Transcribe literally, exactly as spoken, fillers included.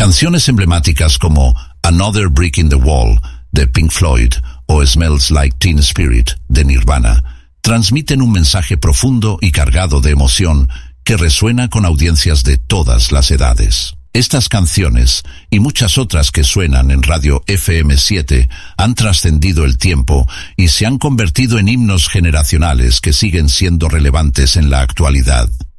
Canciones emblemáticas como Another Brick in the Wall de Pink Floyd o Smells Like Teen Spirit de Nirvana transmiten un mensaje profundo y cargado de emoción que resuena con audiencias de todas las edades. Estas canciones y muchas otras que suenan en Radio F M siete han trascendido el tiempo y se han convertido en himnos generacionales que siguen siendo relevantes en la actualidad.